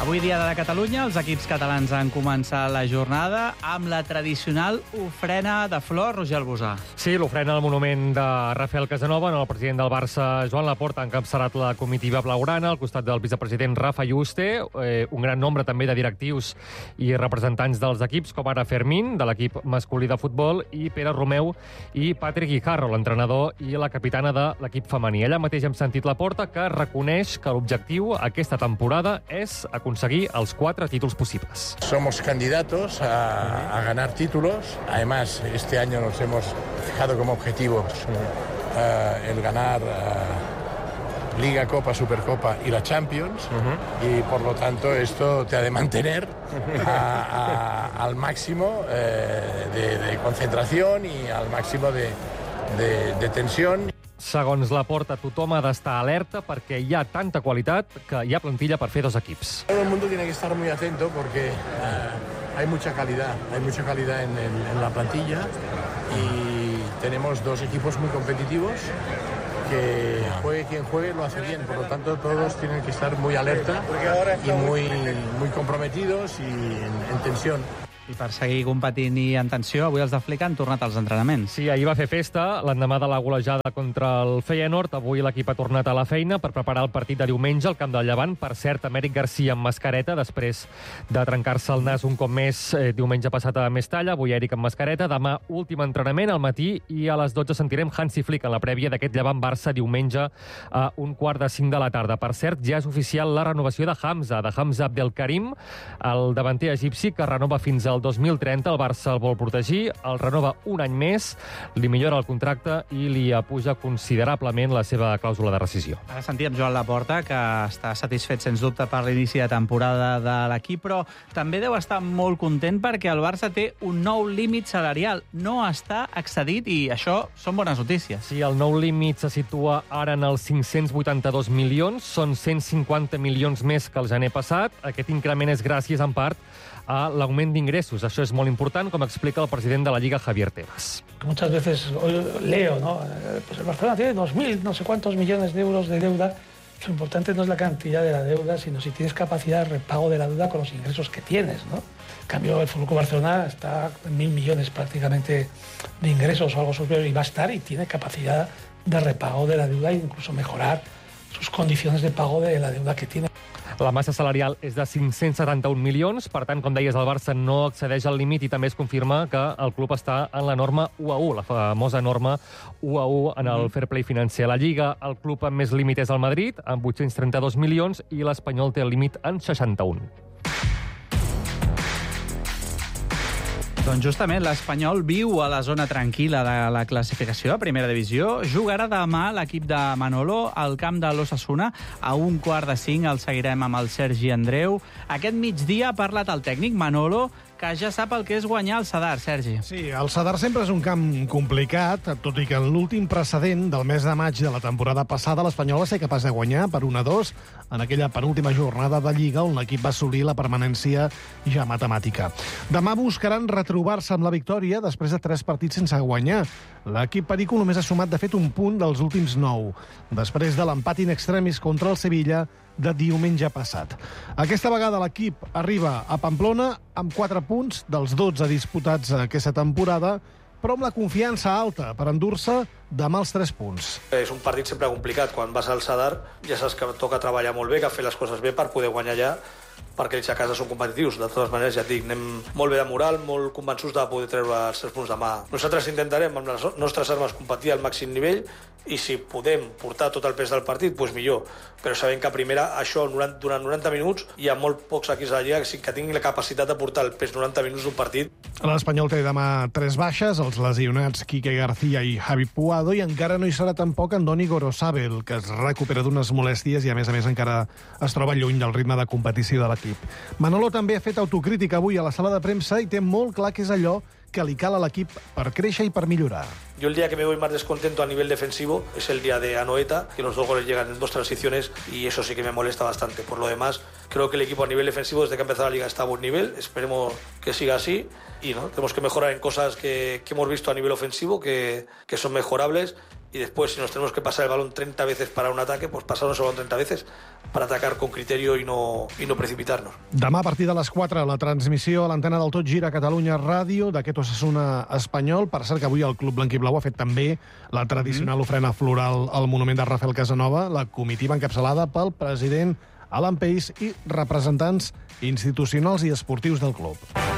Avui dia de Catalunya, els equips catalans han començat la jornada amb la tradicional ofrena de flors, Roger Albusà. Sí, l'ofrena al monument de Rafael Casanova, el president del Barça, Joan Laporta, ha encapçalat la comitiva blaugrana al costat del vicepresident Rafa Yuste, un gran nombre també de directius i representants dels equips, com ara Fermín, de l'equip masculí de futbol, i Pere Romeu i Patrick Guijarro, l'entrenador i la capitana de l'equip femení. Allà mateix hem sentit Laporta, que reconeix que l'objectiu aquesta temporada és aconseguir els 4 títulos posibles. Somos candidatos a ganar títulos. Además, este año nos hemos fijado como objetivos el ganar Liga, Copa, Supercopa y la Champions. Y por lo tanto esto te ha de mantener al máximo de concentración y al máximo de tensión. Segons Laporta, tothom ha d'estar alerta perquè hi ha tanta qualitat que hi ha plantilla per fer 2 equips. Todo el mundo tiene que estar muy atento porque hay mucha calidad en la plantilla y tenemos 2 equipos muy competitivos que juegue quien juegue lo hace bien, por lo tanto todos tienen que estar muy alerta y muy comprometidos y en tensión. I per seguir competint i en tensió, avui els de Flick han tornat als entrenaments. Sí, ahir va fer festa, l'endemà de la golejada contra el Feyenoord. Avui l'equip ha tornat a la feina per preparar el partit de diumenge al camp del Llevant. Per cert, Amèric Garcia amb mascareta, després de trencar-se el nas un cop més diumenge passat a Mestalla. Avui Eric amb mascareta. Demà, últim entrenament al matí i a les 12 sentirem Hansi Flick en la prèvia d'aquest Llevant-Barça diumenge a 4:45 de la tarda. Per cert, ja és oficial la renovació de Hamza Abdelkarim, el davanter egipci, que renova fins al 2030. El Barça el vol protegir, el renova un any més, li millora el contracte i li apuja considerablement la seva clàusula de rescisió. Ara sentíem Joan Laporta, que està satisfet, sens dubte, per l'inici de temporada de l'equip, però també deu estar molt content perquè el Barça té un nou límit salarial. No està excedit i això són bones notícies. Sí, el nou límit se situa ara en els 582 milions, són 150 milions més que el gener passat. Aquest increment és gràcies, en part, a l'augment d'ingressos. Això és molt important, com explica el president de la Lliga, Javier Tebas. Muchas veces leo, ¿no? Pues el Barcelona tiene 2.000, no sé cuántos millones de euros de deuda. Lo importante no es la cantidad de la deuda, sino si tienes capacidad de repago de la deuda con los ingresos que tienes, ¿no? En cambio, el Fútbol Club Barcelona está en 1.000 millones prácticamente de ingresos o algo superior y va a estar y tiene capacidad de repago de la deuda e incluso mejorar sus condiciones de pago de la deuda que tiene. La massa salarial és de 571 milions, per tant, com deies, el Barça no excedeix el límit i també es confirma que el club està en la norma 1:1, la famosa norma 1:1 en el fair play financer. A la Lliga, el club amb més límit és el Madrid, amb 832 milions, i l'Espanyol té el límit en 61. Doncs justament l'Espanyol viu a la zona tranquil·la de la classificació a primera divisió. Jugarà demà l'equip de Manolo al camp de l'Osasuna. A 4:45 el seguirem amb el Sergi Andreu. Aquest migdia ha parlat el tècnic Manolo, que ja sap el que és guanyar el Sadar, Sergi. Sí, el Sadar sempre és un camp complicat, tot i que en l'últim precedent del mes de maig de la temporada passada l'Espanyol va ser capaç de guanyar per 1-2 en aquella penúltima jornada de Lliga on l'equip va assolir la permanència ja matemàtica. Demà buscaran retrobar-se amb la victòria després de 3 partits sense guanyar. L'equip perico només ha sumat, de fet, un punt dels últims 9, després de l'empat in extremis contra el Sevilla de diumenge passat. Aquesta vegada l'equip arriba a Pamplona amb 4 punts dels 12 disputats aquesta temporada, però amb la confiança alta per endur-se demà els 3 punts. És un partit sempre complicat. Quan vas al Sadar ja saps que toca treballar molt bé, que fer les coses bé per poder guanyar allà, perquè ells a casa són competitius. De totes maneres, ja et dic, anem molt bé de moral, molt convençuts de poder treure els 3 punts demà. Nosaltres intentarem amb les nostres armes competir al màxim nivell i si podem portar tot el pes del partit, doncs millor. Però sabem que a primera, això durant 90 minuts, hi ha molt pocs equips a la Lliga que tinguin la capacitat de portar el pes 90 minuts d'un partit. L'Espanyol té demà 3 baixes, els lesionats Quique García i Javi Puado, i encara no hi serà tampoc Andoni Gorosabel, que es recupera d'unes molèsties i a més encara es troba lluny del ritme de competició de l'equip. Manolo també ha fet autocrítica avui a la sala de premsa i té molt clar que és allò que li cal a l'equip per créixer y per millorar. Yo el día que me voy más descontento a nivel defensivo es el día de Anoeta, que los 2 goles llegan en 2 transiciones y eso sí que me molesta bastante. Por lo demás, creo que el equipo a nivel defensivo desde que ha empezado la Liga está a buen nivel, esperemos que siga así y no tenemos que mejorar en cosas que hemos visto a nivel ofensivo que son mejorables y después si nos tenemos que pasar el balón 30 veces para un ataque, pues pasarnos el balón 30 veces para atacar con criterio y no precipitarnos. Demà a partir de les 4, la transmissió a l'antena del Tot Gira Catalunya Ràdio d'aquest Osasuna espanyol. Per cert que avui el Club Blanquiblau ha fet també la tradicional ofrena floral al monument de Rafael Casanova, la comitiva encapçalada pel president Alan Pace i representants institucionals i esportius del club.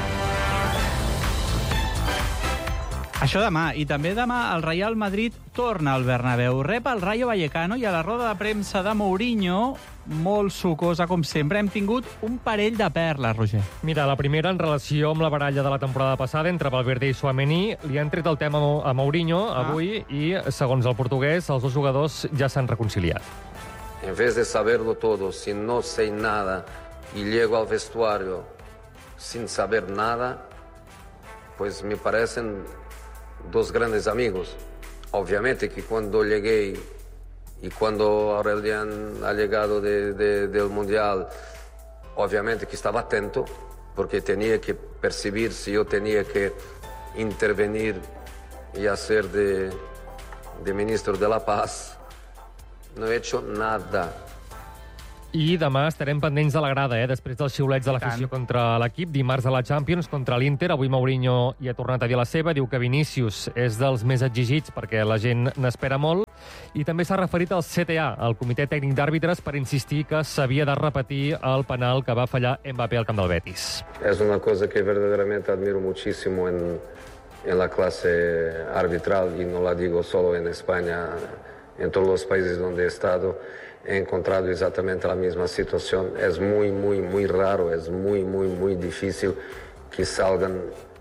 Això demà. I també demà el Real Madrid torna al Bernabéu. Rep el Rayo Vallecano i a la roda de premsa de Mourinho, molt sucosa com sempre, hem tingut un parell de perles, Roger. Mira, la primera en relació amb la baralla de la temporada passada entre Valverde i Tchouaméni. Li han tret el tema a Mourinho avui i, segons el portuguès, els dos jugadors ja s'han reconciliat. En vez de saberlo todo, si no sé nada y llego al vestuario sin saber nada, pues me parecen dos grandes amigos. Obviamente que cuando llegué y cuando Aurelian ha llegado del Mundial, obviamente que estaba atento, porque tenía que percibir si yo tenía que intervenir y hacer de ministro de la Paz. No he hecho nada. I demà estarem pendents de la grada, després dels xiulets de l'afició contra l'equip. Dimarts a la Champions contra l'Inter. Avui Mourinho hi ha tornat a dir la seva. Diu que Vinícius és dels més exigits perquè la gent n'espera molt. I també s'ha referit al CTA, el Comitè Tècnic d'Àrbitres, per insistir que s'havia de repetir el penal que va fallar Mbappé al camp del Betis. Es una cosa que verdaderamente admiro muchísimo en la clase arbitral, y no la digo solo en España, en todos los países donde he estado. He encontrado exactamente la misma situación. Es muy, muy, muy raro, es muy, muy, muy difícil que salgan,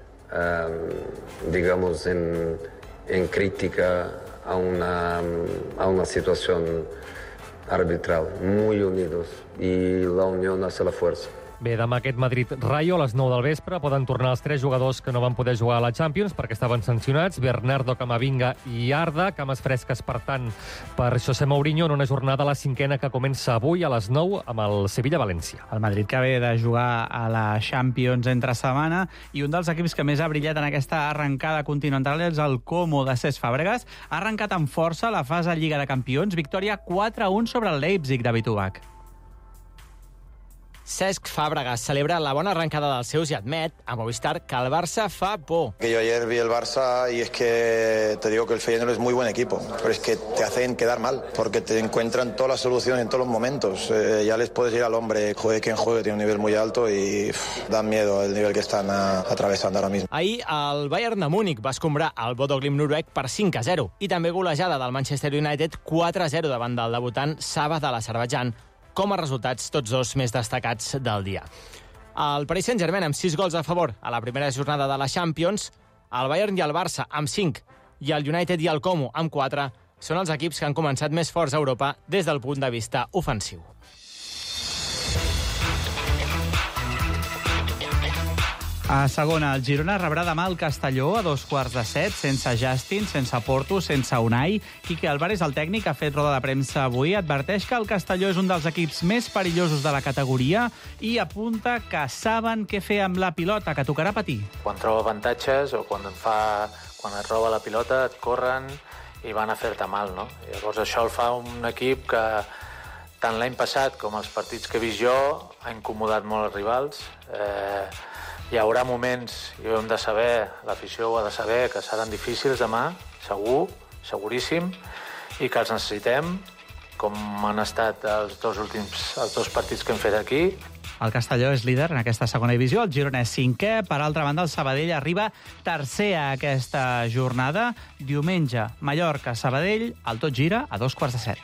digamos, en crítica a una situación arbitral. Muy unidos, y la unión hace la fuerza. Bé, demà aquest Madrid-Rayo a les 9 del vespre. Poden tornar els 3 jugadors que no van poder jugar a la Champions perquè estaven sancionats: Bernardo, Camavinga i Arda. Cames fresques, per tant, per José Mourinho en una jornada, la 5a, que comença avui a les 9 amb el Sevilla-València. El Madrid, que ve de jugar a la Champions entre setmana, i un dels equips que més ha brillat en aquesta arrencada continental és el Como de Cesc Fàbregas. Ha arrencat amb força la fase Lliga de Campions. Victòria 4-1 sobre el Leipzig de Bitubac. Cesc Fàbregas celebra la bona arrancada dels seus i admet a Movistar que el Barça fa por. Que yo ayer vi el Barça y es que te digo que el Feyenoord es muy buen equipo, pero es que te hacen quedar mal, porque te encuentran todas las soluciones en todos los momentos. Ya les puedes ir al hombre, juegue quien juegue, tiene un nivel muy alto y dan miedo el nivel que están atravesando ahora mismo. Ahir el Bayern de Múnich va escombrar el Bodo Glimt noruec per 5-0 i també golejada del Manchester United 4-0 davant del debutant Sabah de l'Azerbaidjan, com a resultats tots dos més destacats del dia. El Paris Saint-Germain amb 6 gols a favor a la primera jornada de la Champions, el Bayern i el Barça amb 5 i el United i el Como amb 4 són els equips que han començat més forts a Europa des del punt de vista ofensiu. A segona, el Girona rebrà demà el Castelló a 7:15, sense Justin, sense Porto, sense Unai. Quique Álvarez, el tècnic, ha fet roda de premsa avui. Adverteix que el Castelló és un dels equips més perillosos de la categoria i apunta que saben què fer amb la pilota, que tocarà patir. Quan troba avantatges o quan et roba la pilota et corren i van a fer-te mal, no? Llavors això el fa un equip que tant l'any passat com els partits que he vist jo ha incomodat molt els rivals. Hi haurà moments, i ho hem de saber, l'afició ho ha de saber, que seran difícils demà, segur, seguríssim, i que els necessitem, com han estat els dos partits que hem fet aquí. El Castelló és líder en aquesta segona divisió, el Girona és 5è. Per altra banda, el Sabadell arriba tercer a aquesta jornada. Diumenge, Mallorca-Sabadell, el Tot Gira a 7:15.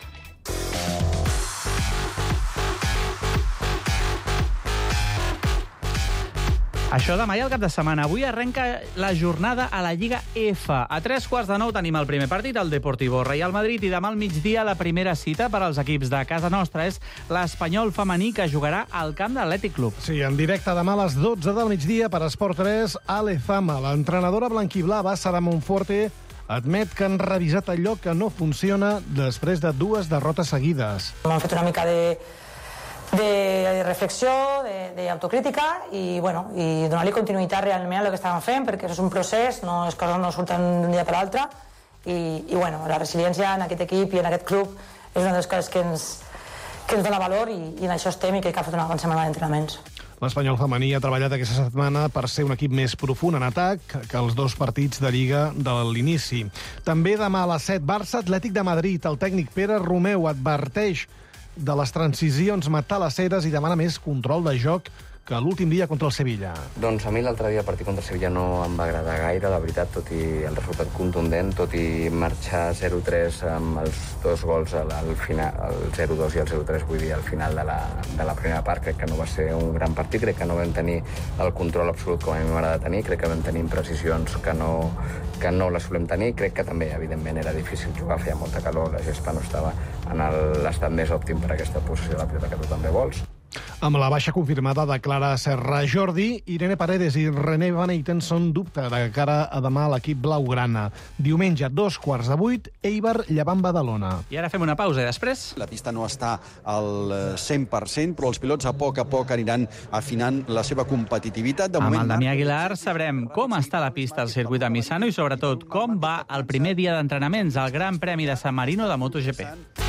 Això demà i el cap de setmana. Avui arrenca la jornada a la Lliga F. A 8:45 tenim el primer partit, el Deportivo Real Madrid, i demà al migdia la primera cita per als equips de casa nostra és l'Espanyol femení, que jugarà al camp de l'Atlètic Club. Sí, en directe demà a les 12 del migdia per Esport 3, Ale Fama, l'entrenadora blanquiblava, Sara Monforte, admet que han revisat allò que no funciona després de 2 derrotes seguides. Hem fet una mica de reflexió, d'autocrítica i donar-li continuïtat realment a el que estàvem fent, perquè això és un procés, no, les coses no surten d'un dia per l'altre, i bueno, la resiliència en aquest equip i en aquest club és una de les coses que ens dona valor i en això estem i crec que ha fet una bona setmana d'entrenaments. L'Espanyol femení ha treballat aquesta setmana per ser un equip més profund en atac que els 2 partits de Lliga de l'inici. També demà a les 7, Barça Atlètic de Madrid. El tècnic Pere Romeu adverteix de les transicions matalasseres i demana més control de joc que l'últim dia contra el Sevilla. Doncs a mi l'altre dia el partit contra el Sevilla no em va agradar gaire, la veritat, tot i el resultat contundent, tot i marxar 0-3 amb els 2 gols al final, el 0-2 i el 0-3, vull dir, al final de la primera part. Crec que no va ser un gran partit, crec que no vam tenir el control absolut com a mi m'agrada tenir, crec que vam tenir imprecisions que no les solem tenir, crec que també, evidentment, era difícil jugar, feia molta calor, la gespa no estava en l'estat més òptim per aquesta possessió de la pilota que tu també vols. Amb la baixa confirmada de Clara Serra Jordi, Irene Paredes i René Van Eyten són dubte de cara a demà a l'equip blaugrana. Diumenge, 7:15, Eibar Llevant Badalona. I ara fem una pausa i després... La pista no està al 100%, però els pilots a poc aniran afinant la seva competitivitat. Amb el Damià Aguilar sabrem com està la pista al circuit de Misano i, sobretot, com va el primer dia d'entrenaments al Gran Premi de San Marino de MotoGP.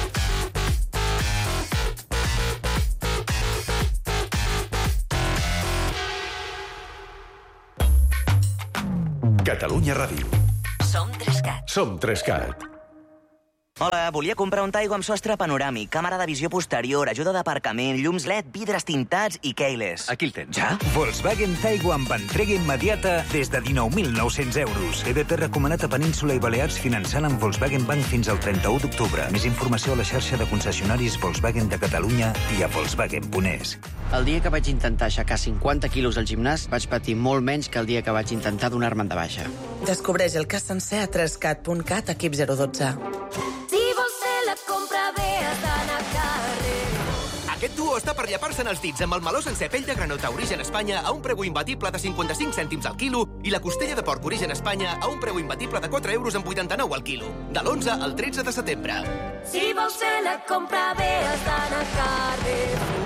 Catalunya Ràdio. Som 3CAT. Som 3CAT. Hola, volia comprar un Taigo amb sostre panoràmic, càmera de visió posterior, ajuda d'aparcament, llums LED, vidres tintats i keyless. Aquí el tens. Ja? Volkswagen Taigo amb entrega immediata des de 19.900 euros. EDP recomanat a Península i Balears finançant amb Volkswagen Bank fins al 31 d'octubre. Més informació a la xarxa de concessionaris Volkswagen de Catalunya i a Volkswagen.es. El dia que vaig intentar aixecar 50 quilos al gimnàs, vaig patir molt menys que el dia que vaig intentar donar-me'n de baixa. Descobreix el cas sencer a 3cat.cat, equip 012. Si vols fer la compra bé, has d'anar a carrer. Aquest duo està per llepar-se'n els dits amb el meló sencer pell de granota origen Espanya a un preu imbatible de 55 cèntims al quilo i la costella de porc origen Espanya a un preu imbatible de 4 euros amb 89 al quilo. De l'11 al 13 de setembre. Si vols fer la compra bé, has d'anar a carrer.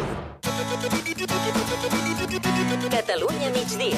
Catalunya migdia.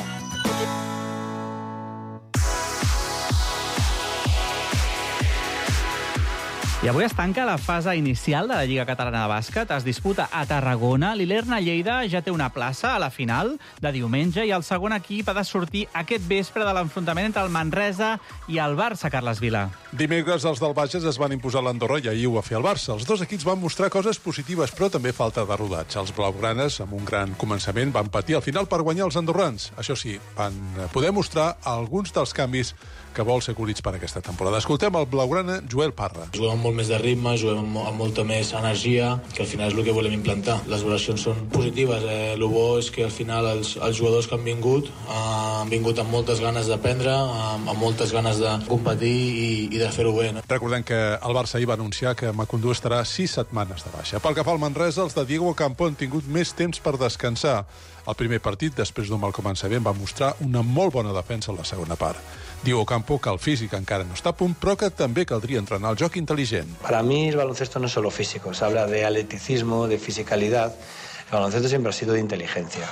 I avui es tanca la fase inicial de la Lliga Catalana de Bàsquet. Es disputa a Tarragona. L'Ilerna Lleida ja té una plaça a la final de diumenge i el segon equip ha de sortir aquest vespre de l'enfrontament entre el Manresa i el Barça, Carles Vila. Dimecres els del Bages es van imposar a l'Andorra i ahir ho va fer el Barça. Els dos equips van mostrar coses positives, però també falta de rodatge. Els blaugranes, amb un gran començament, van patir al final per guanyar els andorrans. Això sí, van poder mostrar alguns dels canvis que vol ser collits per aquesta temporada. Escoltem el blaugrana Joel Parra. Juguem amb molt més de ritme, juguem amb molta més energia, que al final és el que volem implantar. Les valoracions són positives. El bo és que al final els jugadors que han vingut amb moltes ganes d'aprendre, amb moltes ganes de competir i de fer-ho bé. Recordem que el Barça ahir va anunciar que Macundú estarà 6 setmanes de baixa. Pel que fa al Manresa, els de Diego Campo han tingut més temps per descansar. El primer partit, després d'un mal començament, va mostrar una molt bona defensa a la segona part. Diego Campo, que el físic encara no està a punt, però que també caldria entrenar el joc intel·ligent. Para mí el baloncesto no es solo físico, se habla de atleticismo, de fisicalidad. El baloncesto siempre ha sido de inteligencia.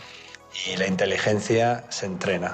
Y la inteligencia se entrena.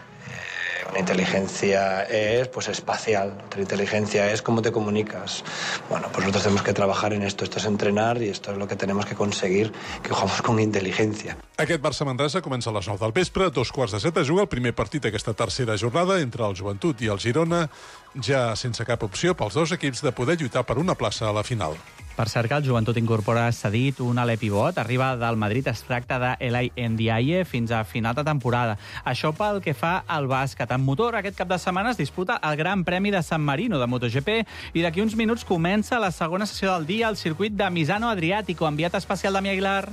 Una inteligencia es espacial, otra inteligencia es cómo te comunicas. Bueno, pues nosotros tenemos que trabajar en esto. Esto es entrenar y esto es lo que tenemos que conseguir, que jugamos con inteligencia. Aquest Barça-Manresa comença a les 9 del vespre, 7:15 es juga el primer partit d'aquesta tercera jornada entre el Joventut i el Girona, ja sense cap opció pels dos equips de poder lluitar per una plaça a la final. Per cert, que el Joventut incorpora cedit un alè pivot, arriba del Madrid, es tracta d'Elai Ndiaye fins a final de temporada. Això pel que fa al bàsquet. En motor, aquest cap de setmana es disputa el Gran Premi de San Marino de MotoGP i d'aquí uns minuts comença la segona sessió del dia al circuit de Misano Adriàtico. Enviat especial Damià Aguilar.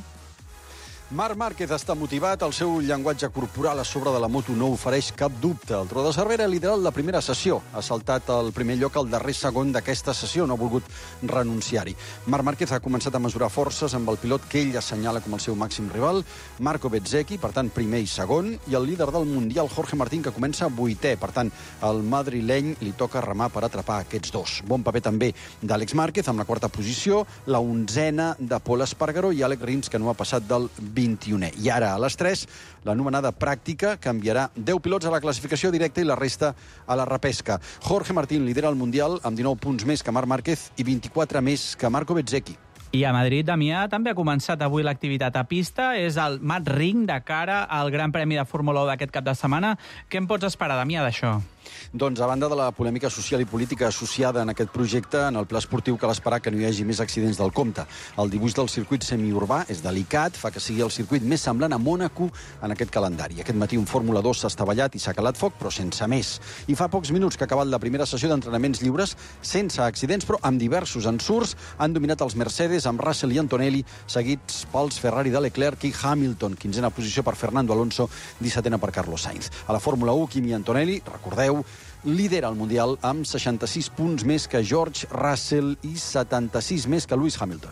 Marc Márquez està motivat, el seu llenguatge corporal a sobre de la moto no ofereix cap dubte. El Tro de Cervera ha liderat la primera sessió, ha saltat al primer lloc al darrer segon d'aquesta sessió, no ha volgut renunciar-hi. Marc Márquez ha començat a mesurar forces amb el pilot que ell assenyala com el seu màxim rival, Marco Bezzecchi, per tant primer i segon, i el líder del Mundial, Jorge Martín, que comença vuitè. Per tant, al madrileny li toca remar per atrapar aquests dos. Bon paper també d'Àlex Márquez amb la quarta posició, la 11a de Pol Espargaró i Àlex Rins, que no ha passat del 20. 21è. I ara, a les 3, l'anomenada pràctica canviarà 10 pilots a la classificació directa i la resta a la repesca. Jorge Martín lidera el Mundial amb 19 punts més que Marc Márquez i 24 més que Marco Bezzecchi. I a Madrid, Damià, també ha començat avui l'activitat a pista. És el Mat Ring de cara al Gran Premi de Fórmula 1 d'aquest cap de setmana. Què en pots esperar, Damià, d'això? Doncs, a banda de la polèmica social i política associada en aquest projecte, en el pla esportiu cal esperar que no hi hagi més accidents del compte. El dibuix del circuit semiurbà és delicat, fa que sigui el circuit més semblant a Mònaco en aquest calendari. Aquest matí un Fórmula 2 s'ha estavellat i s'ha calat foc, però sense més. I fa pocs minuts que ha acabat la primera sessió d'entrenaments lliures, sense accidents, però amb diversos ensurts. Han dominat els Mercedes amb Russell i Antonelli, seguits pels Ferrari de Leclerc i Hamilton. 15a posició per Fernando Alonso, 17a per Carlos Sainz. A la Fórmula 1, Kimi i Antonelli, recordeu, lidera el Mundial amb 66 punts més que George Russell i 76 més que Lewis Hamilton.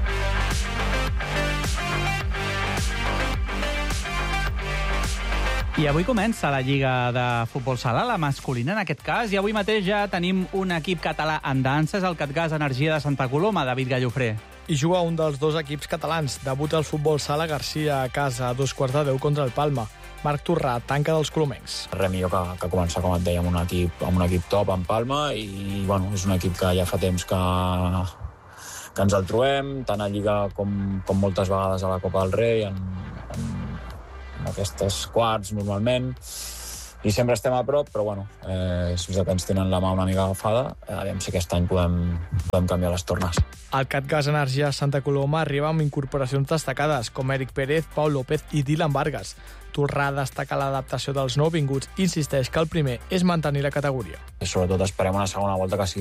I avui comença la Lliga de Futbol Sala, la masculina en aquest cas, i avui mateix ja tenim un equip català en danses, el Catgas Energia de Santa Coloma, David Gallofré. I juga un dels dos equips catalans. Debuta el futbol sala Garcia a casa a 2:15 contra el Palma. Marc Torrà, tanca dels colomencs. Res millor que començar, com et deia, amb un equip top en Palma i bueno, és un equip que ja fa temps que ens el trobem, tant a Lliga com moltes vegades a la Copa del Rei, en aquestes quarts normalment, i sempre estem a prop, però bueno, és veritat que ens tenen la mà una mica agafada. Aviam si aquest any podem canviar les tornes. El Catgas Energia Santa Coloma arriba amb incorporacions destacades, com Eric Pérez, Pau López i Dylan Vargas. Torrà destaca l'adaptació dels nouvinguts i insisteix que el primer és mantenir la categoria. Sobretot esperem una segona volta que sigui